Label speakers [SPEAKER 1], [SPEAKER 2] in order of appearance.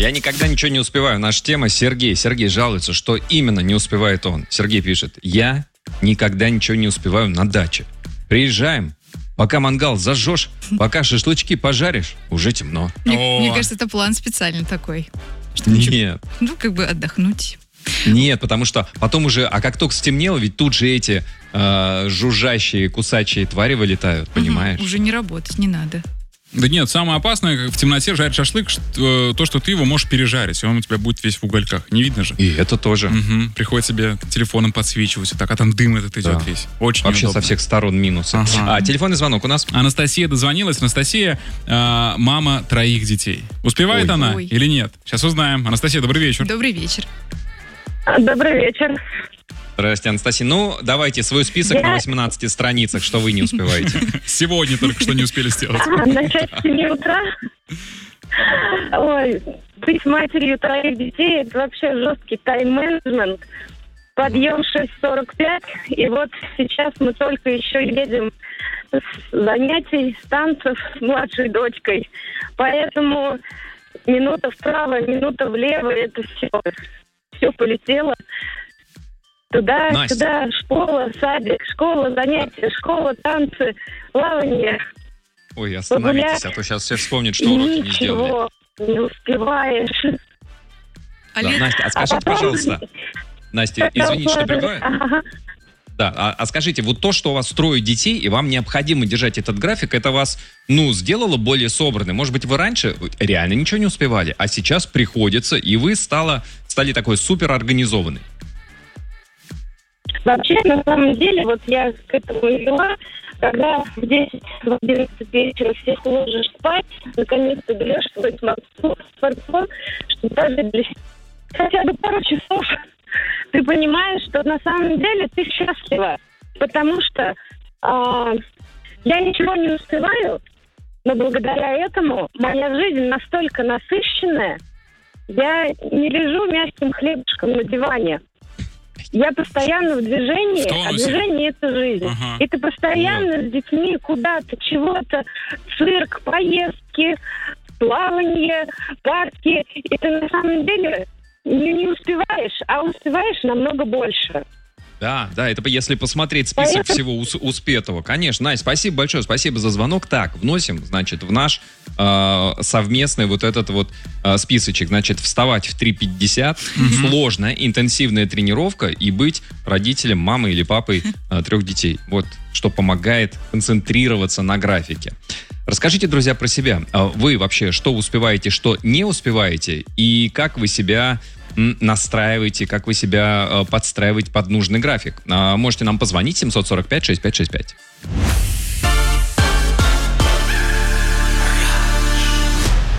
[SPEAKER 1] Я никогда ничего не успеваю. Наша тема Сергей. Сергей жалуется, что именно не успевает он. Сергей пишет: я никогда ничего не успеваю на даче. Приезжаем, пока мангал зажжешь, пока шашлычки пожаришь, уже темно.
[SPEAKER 2] Мне кажется, это план специально такой.
[SPEAKER 1] Нет.
[SPEAKER 2] Ну, как бы отдохнуть.
[SPEAKER 1] Нет, потому что потом уже, а как только стемнело, ведь тут же эти жужжащие, кусачие твари вылетают, понимаешь?
[SPEAKER 2] Уже не работать, не надо.
[SPEAKER 3] Да нет, самое опасное в темноте жарить шашлык, то, что ты его можешь пережарить, и он у тебя будет весь в угольках. Не видно же.
[SPEAKER 1] И это тоже.
[SPEAKER 3] Угу. Приходится тебе телефоном подсвечивать, вот так, а там дым этот идет весь. Очень
[SPEAKER 1] вообще
[SPEAKER 3] неудобно.
[SPEAKER 1] со всех сторон минусы. Ага. Телефонный звонок у нас.
[SPEAKER 3] Анастасия дозвонилась. Анастасия, мама 3 детей. Успевает она или нет? Сейчас узнаем. Анастасия, добрый вечер.
[SPEAKER 2] Добрый вечер.
[SPEAKER 4] Добрый вечер.
[SPEAKER 1] Здравствуйте, Анастасия. Ну, давайте свой список на 18 страницах, что вы не успеваете.
[SPEAKER 3] Сегодня только что не успели сделать.
[SPEAKER 4] Начать с 7 утра. Ой, быть матерью 3 детей — это вообще жесткий тайм-менеджмент. Подъем 6:45, и вот сейчас мы только еще едем с занятий, с танцев с младшей дочкой. Поэтому минута вправо, минута влево, это все полетело. Туда-сюда, школа, садик, школа, занятия, школа, танцы, плавание.
[SPEAKER 1] Ой, остановитесь, а то сейчас все вспомнят, что уроки не сделали.
[SPEAKER 4] Ничего не успеваешь.
[SPEAKER 1] Да, Настя, а скажите, пожалуйста, Настя, извините, что прерываю. Да, а скажите, вот то, что у вас 3 детей, и вам необходимо держать этот график, это вас, сделало более собранным? Может быть, вы раньше реально ничего не успевали, а сейчас приходится, и вы стали такой супер организованной?
[SPEAKER 4] Вообще, на самом деле, вот я к этому и вела, когда в 10-11 вечера всех ложишь спать, наконец-то берешь свой смартфон, что даже для хотя бы пару часов ты понимаешь, что на самом деле ты счастлива. Потому что я ничего не успеваю, но благодаря этому моя жизнь настолько насыщенная, я не лежу мягким хлебушком на диване. Я постоянно в движении, а движение — это жизнь. Ага. И ты постоянно с детьми куда-то, чего-то, цирк, поездки, плавание, парки. И ты на самом деле не успеваешь, а успеваешь намного больше.
[SPEAKER 1] Да, это если посмотреть список всего успетого. Конечно, Настя, спасибо большое, спасибо за звонок. Так, вносим, значит, в наш совместный вот этот вот списочек. Значит, вставать в 3:50, сложная, интенсивная тренировка и быть родителем, мамой или папой 3 детей. Вот, что помогает концентрироваться на графике. Расскажите, друзья, про себя. Вы вообще что успеваете, что не успеваете? И как вы себя настраиваете, как вы себя подстраиваете под нужный график? Можете нам позвонить 745-6565.